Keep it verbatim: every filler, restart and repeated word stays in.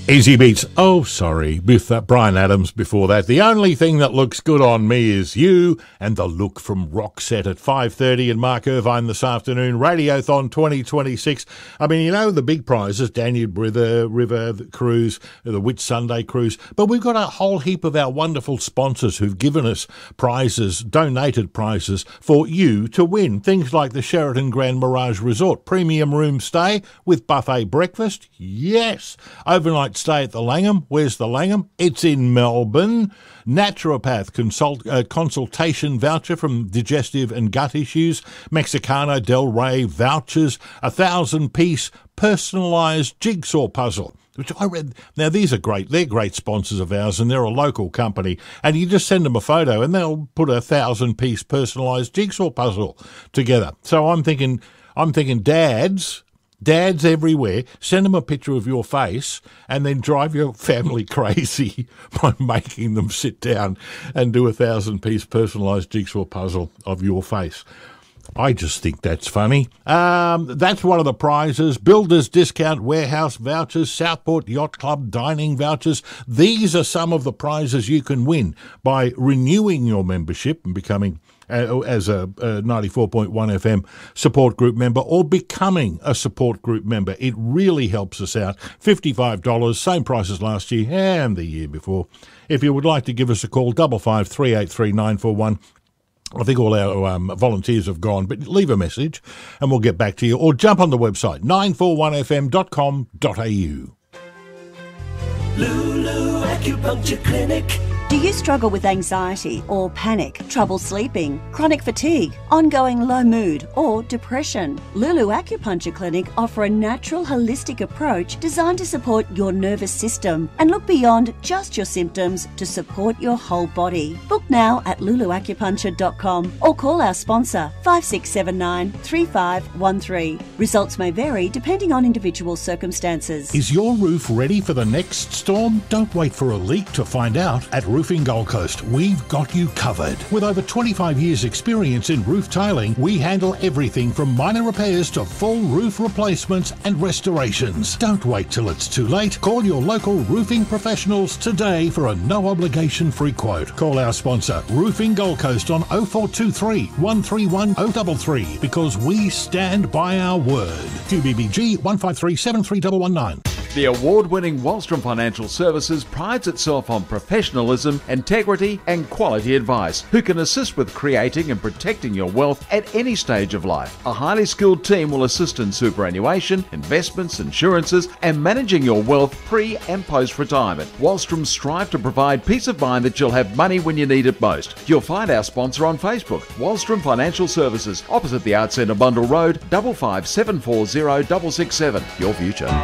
Easy Beats. Oh, sorry, with that Bryan Adams before that. The only thing that looks good on me is you, and the look from Rockset at five thirty and Mark Irvine this afternoon. Radiothon twenty twenty-six. I mean, you know, the big prizes, Danube River, River Cruise, the Whitsunday Cruise. But we've got a whole heap of our wonderful sponsors who've given us prizes, donated prizes for you to win. Things like the Sheraton Grand Mirage Resort, premium room stay with buffet breakfast. Yes. Overnight stay at the Langham. Where's the Langham? It's in Melbourne. Naturopath consult, uh, consultation voucher from digestive and gut issues. Mexicana Del Rey vouchers. A thousand piece personalised jigsaw puzzle, which I read. Now, these are great. They're great sponsors of ours, and they're a local company. And you just send them a photo, and they'll put a thousand-piece personalised jigsaw puzzle together. So I'm thinking, I'm thinking, dads, dads everywhere, send them a picture of your face, and then drive your family crazy by making them sit down and do a thousand-piece personalised jigsaw puzzle of your face. I just think that's funny. Um, that's one of the prizes. Builders Discount Warehouse vouchers, Southport Yacht Club dining vouchers. These are some of the prizes you can win by renewing your membership and becoming uh, as a, a ninety-four point one F M support group member, or becoming a support group member. It really helps us out. fifty-five dollars, same price as last year and the year before. If you would like to give us a call, double five three eight three nine four one. I think all our um, volunteers have gone, but leave a message and we'll get back to you. Or jump on the website, nine four one f m dot com dot a u. Lulu Acupuncture Clinic. Do you struggle with anxiety or panic, trouble sleeping, chronic fatigue, ongoing low mood or depression? Lulu Acupuncture Clinic offer a natural holistic approach designed to support your nervous system and look beyond just your symptoms to support your whole body. Book now at lulu acupuncture dot com or call our sponsor five six seven nine, three five one three. Results may vary depending on individual circumstances. Is your roof ready for the next storm? Don't wait for a leak to find out. At Roofing Gold Coast, we've got you covered. With over twenty-five years experience in roof tiling, we handle everything from minor repairs to full roof replacements and restorations. Don't wait till it's too late. Call your local roofing professionals today for a no obligation free quote. Call our sponsor, Roofing Gold Coast, on oh four two three, one three one, oh three three, because we stand by our word. Q B B G one five three seven three one one nine. The award-winning Wallstrom Financial Services prides itself on professionalism, integrity and quality advice, who can assist with creating and protecting your wealth at any stage of life. A highly skilled team will assist in superannuation, investments, insurances and managing your wealth pre and post-retirement. Wallstrom strive to provide peace of mind that you'll have money when you need it most. You'll find our sponsor on Facebook, Wallstrom Financial Services, opposite the Arts Centre, Bundle Road, five five seven four zero six six seven. Your future.